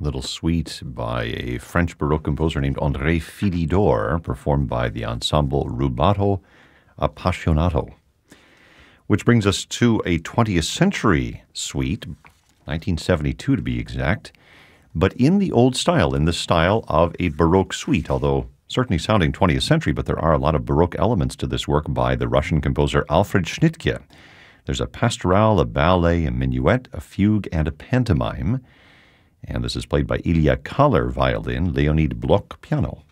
little suite by a French Baroque composer named André Philidor, performed by the ensemble Rubato Appassionato. Which brings us to a 20th century suite, 1972 to be exact, but in the old style, in the style of a Baroque suite, although certainly sounding 20th century, but there are a lot of Baroque elements to this work by the Russian composer Alfred Schnittke. There's a pastoral, a ballet, a minuet, a fugue, and a pantomime. And this is played by Ilya Kahler, violin, Leonid Bloch, piano.